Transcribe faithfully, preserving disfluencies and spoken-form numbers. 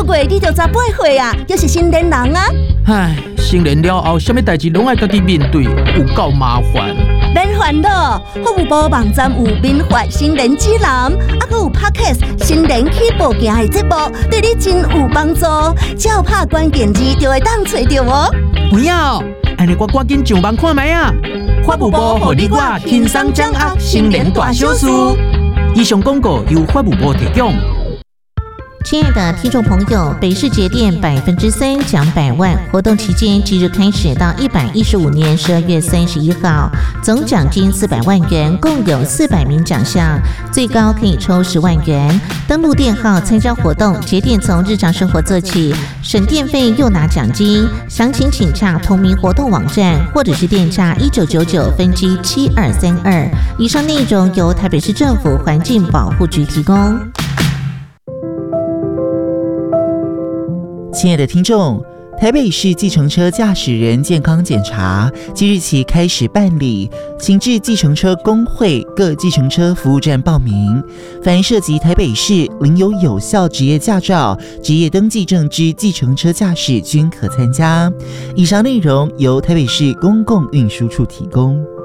过你就十八岁啊，又是成年人啊。 唉，成年了后，什么代志拢爱家己面对，有够麻烦。 免烦恼，服务部网站有民法成年指南，还佫有 Podcast 成年起步行的节目，对你真有帮助。只要拍关键字就会当找到哦。 有影哦，安尼我赶紧上网看卖啊！法务部互你我轻松掌握成年大小事。以上广告由法务部提供。 亲爱的听众朋友，北市节电百分之三奖百万活动期间即日开始到一百一十五年十二月三十一号，总奖金四百万元，共有四百名奖项，最高可以抽十万元。登录电号参加活动，节电从日常生活做起，省电费又拿奖金。详情请洽同名活动网站，或者是电洽一九九九分机七二三二。以上内容由台北市政府环境保护局提供。 亲爱的听众，台北市计程车驾驶人健康检查即日起开始办理，请至计程车工会各计程车服务站报名。凡涉及台北市领有有效职业驾照、职业登记证之计程车驾驶均可参加。以上内容由台北市公共运输处提供。